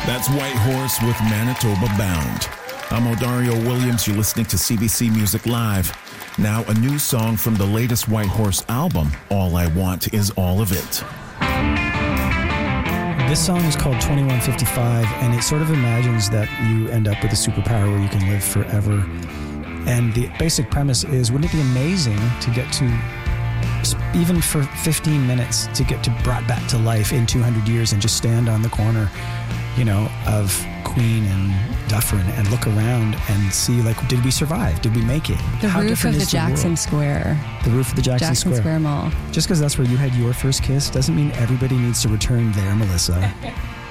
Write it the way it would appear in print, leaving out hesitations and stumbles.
That's White Horse with Manitoba Bound. I'm Odario Williams. You're listening to CBC Music Live. Now, a new song from the latest White Horse album, All I Want Is All of It. This song is called 2155, and it sort of imagines that you end up with a superpower where you can live forever. And the basic premise is, wouldn't it be amazing to get to, even for 15 minutes, to get to brought back to life in 200 years and just stand on the corner, you know, of Queen and Dufferin and look around and see, like, did we survive? Did we make it? The roof of the Jackson Square. The roof of the Jackson Square. Square Mall. Just because that's where you had your first kiss doesn't mean everybody needs to return there, Melissa.